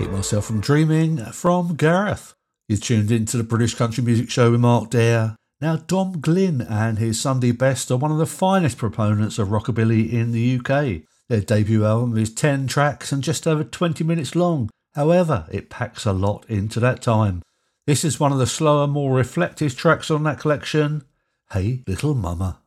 Keep Myself from Dreaming from Gareth. You're tuned into the British Country Music Show with Mark Dare. Now, Dom Glynn and his Sunday Best are one of the finest proponents of rockabilly in the UK. Their debut album is 10 tracks and just over 20 minutes long. However, it packs a lot into that time. This is one of the slower, more reflective tracks on that collection, Hey Little Mama.